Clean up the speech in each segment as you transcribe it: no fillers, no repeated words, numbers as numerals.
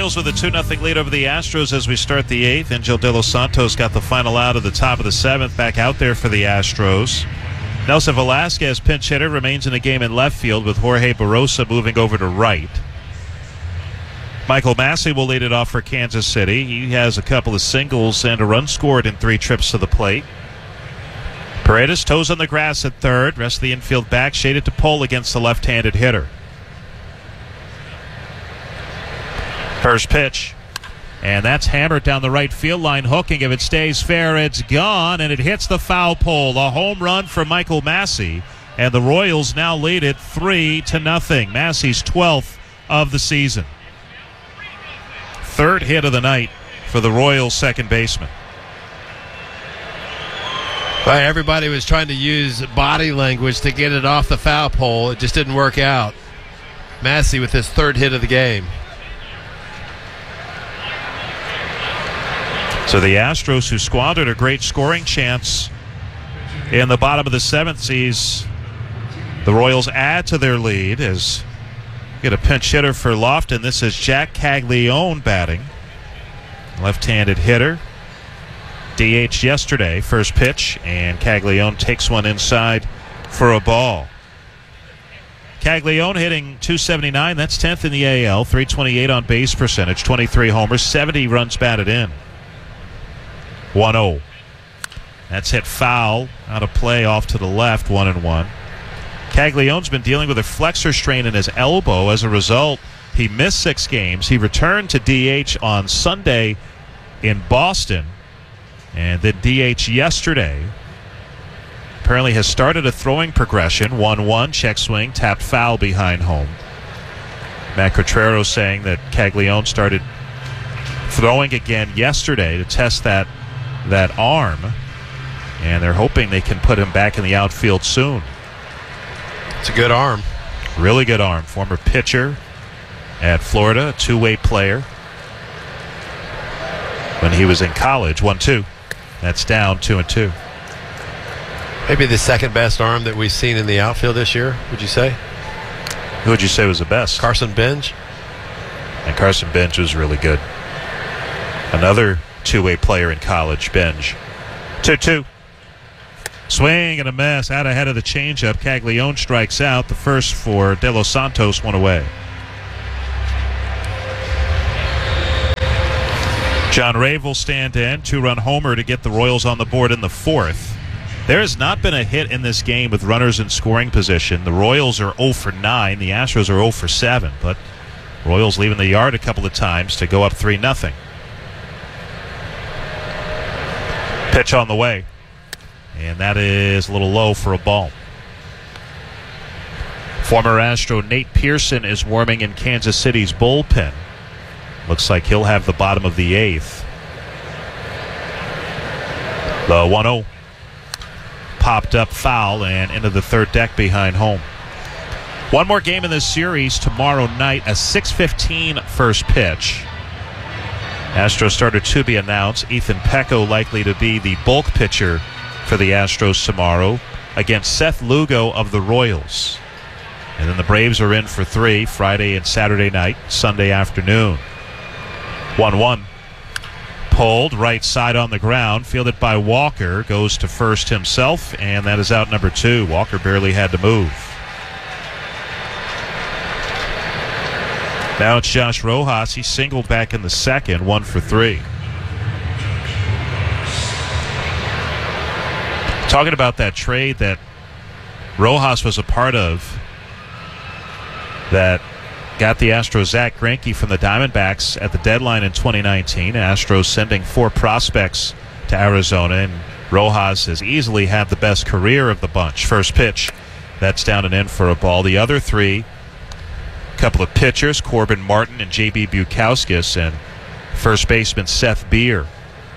Royals with a 2-0 lead over the Astros as we start the 8th. Angel De Los Santos got the final out of the top of the 7th, back out there for the Astros. Nelson Velasquez, pinch hitter, remains in the game in left field with Jorge Barosa moving over to right. Michael Massey will lead it off for Kansas City. He has a couple of singles and a run scored in 3 trips to the plate. Paredes toes on the grass at third. Rest of the infield back shaded to pole against the left-handed hitter. First pitch. And that's hammered down the right field line, hooking. If it stays fair, it's gone, and it hits the foul pole. A home run for Michael Massey, and the Royals now lead it 3-0. Massey's 12th of the season. Third hit of the night for the Royals second baseman. Well, everybody was trying to use body language to get it off the foul pole. It just didn't work out. Massey with his third hit of the game. So the Astros, who squandered a great scoring chance in the bottom of the 7th, sees the Royals add to their lead as get a pinch hitter for Lofton. This is Jack Caglione batting. Left-handed hitter. DH yesterday, first pitch, and Caglione takes one inside for a ball. Caglione hitting .279, that's 10th in the AL, .328 on base percentage, 23 homers, 70 runs batted in. 1-0. That's hit foul, out of play off to the left, 1-1. Caglione's been dealing with a flexor strain in his elbow. As a result, he missed 6 games. He returned to DH on Sunday in Boston, and then DH yesterday. Apparently has started a throwing progression. 1-1, check swing, tapped foul behind home. Matt Cotrero saying that Caglione started throwing again yesterday to test that arm, and they're hoping they can put him back in the outfield soon. It's a good arm. Really good arm. Former pitcher at Florida, a two-way player when he was in college. 1-2. That's down 2-2. Maybe the second best arm that we've seen in the outfield this year, would you say? Who would you say was the best? Carson Bench. And Carson Bench was really good. Another two-way player in college, Bench. 2-2. Swing and a miss out ahead of the changeup. Caglione strikes out. The first for De Los Santos, one away. John Rave will stand in. 2-run homer to get the Royals on the board in the 4th. There has not been a hit in this game with runners in scoring position. The Royals are 0 for 9. The Astros are 0 for 7. But Royals leaving the yard a couple of times to go up 3-0. Pitch on the way. And that is a little low for a ball. Former Astro Nate Pearson is warming in Kansas City's bullpen. Looks like he'll have the bottom of the 8th. The 1-0. Popped up foul and into the third deck behind home. One more game in this series tomorrow night, a 6:15 first pitch. Astros starter to be announced. Ethan Pecco likely to be the bulk pitcher for the Astros tomorrow against Seth Lugo of the Royals. And then the Braves are in for 3 Friday and Saturday night, Sunday afternoon. 1-1. Pulled, right side on the ground, fielded by Walker, goes to first himself, and that is out number 2. Walker barely had to move. Now it's Josh Rojas. He singled back in the 2nd, 1 for 3. Talking about that trade that Rojas was a part of that got the Astros Zach Greinke from the Diamondbacks at the deadline in 2019. Astros sending 4 prospects to Arizona, and Rojas has easily had the best career of the bunch. First pitch, that's down and in for a ball. The other 3, a couple of pitchers, Corbin Martin and J.B. Bukauskas, and first baseman Seth Beer.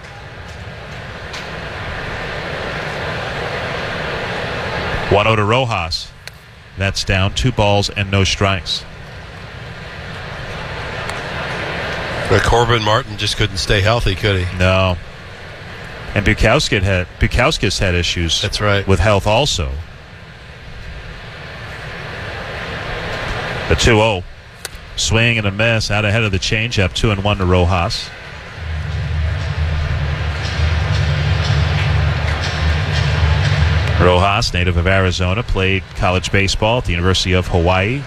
One 0 to Rojas. That's down, 2 balls and no strikes. But Corbin Martin just couldn't stay healthy, could he? No. And Bukauskas had issues. That's right. With health also. The 2-0. Swing and a miss out ahead of the changeup. 2-1 to Rojas. Rojas, native of Arizona, played college baseball at the University of Hawaii.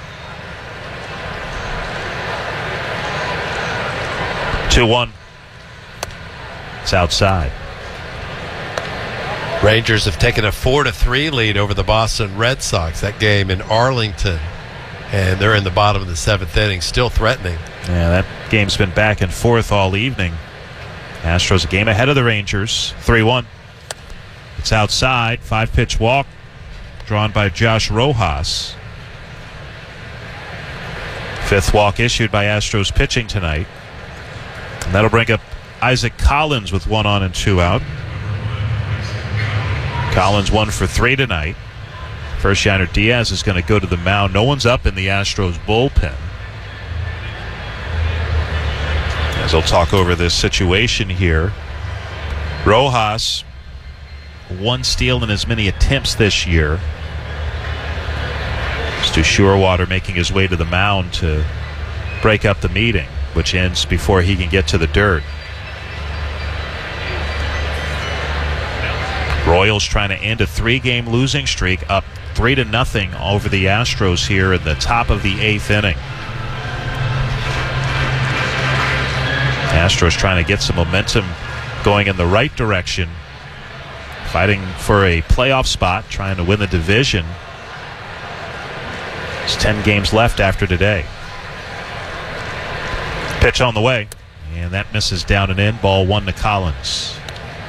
2-1. It's outside. Rangers have taken a 4-3 lead over the Boston Red Sox. That game in Arlington. And they're in the bottom of the 7th inning, still threatening. Yeah, that game's been back and forth all evening. Astros a game ahead of the Rangers. 3-1. It's outside. 5-pitch walk drawn by Josh Rojas. 5th walk issued by Astros pitching tonight. And that'll bring up Isaac Collins with 1 on and 2 out. Collins 1 for 3 tonight. First Yainer Diaz is going to go to the mound. No one's up in the Astros bullpen. As they'll talk over this situation here. Rojas, 1 steal in as many attempts this year. Stu Surewater making his way to the mound to break up the meeting, which ends before he can get to the dirt. Royals trying to end a 3-game losing streak, up 3-0 over the Astros here in the top of the 8th inning. Astros trying to get some momentum going in the right direction, fighting for a playoff spot, trying to win the division. There's 10 games left after today. Pitch on the way, and that misses down and in. Ball 1 to Collins.